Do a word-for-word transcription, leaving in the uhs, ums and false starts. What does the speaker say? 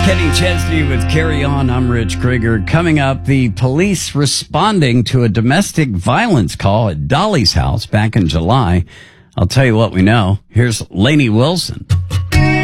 Kenny Chesney with Carry On. I'm Rich Krieger. Coming up, the police responding to a domestic violence call at Dolly's house back in July. I'll tell you what we know. Here's Lainey Wilson.